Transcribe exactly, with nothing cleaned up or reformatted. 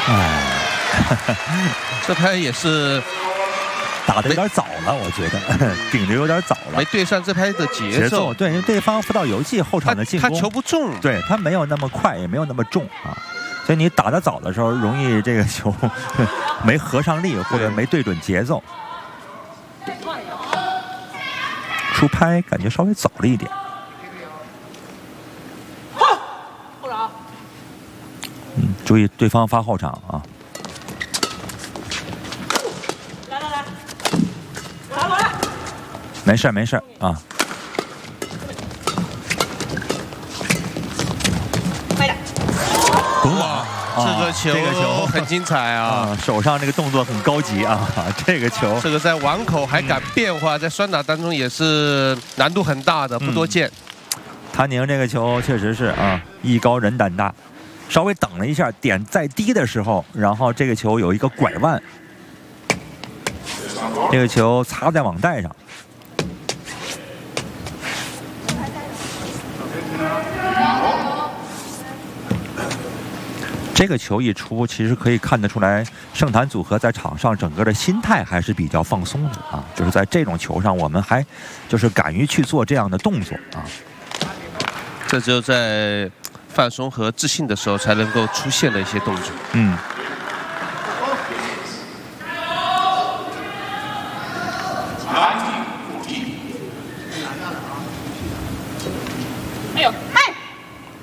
哎， 这拍也是打的有点早了，我觉得顶的有点早了， 没对上这拍的节奏。 节奏对，因为对方福岛由纪后场的进攻， 他球不重， 对他没有那么快，也没有那么重啊，所以你打得早的时候，容易这个球没合上力，或者没对准节奏。出拍感觉稍微早了一点。嗯，注意对方发后场啊。 来来来，来我来。 没事没事啊。 快点。 滚网。 这个球， 这个球很精彩啊！ 啊手上这个动作很高级啊！这个球， 这个在网口还敢变化，在双打当中也是难度很大的，不多见。 谭宁这个球确实是啊，艺高人胆大，稍微等了一下，点再低的时候，然后这个球有一个拐弯，这个球擦在网带上。这个球一出，其实可以看得出来，盛坛组合在场上整个的心态还是比较放松的啊。就是在这种球上，我们还就是敢于去做这样的动作啊。 这就在放松和自信的时候才能够出现的一些动作。 嗯。